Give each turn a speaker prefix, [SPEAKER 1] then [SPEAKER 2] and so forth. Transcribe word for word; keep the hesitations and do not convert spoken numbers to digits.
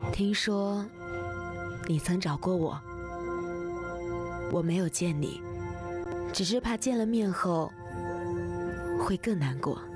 [SPEAKER 1] 听说你曾找过我，我没有见你，只是怕见了面后会更难过。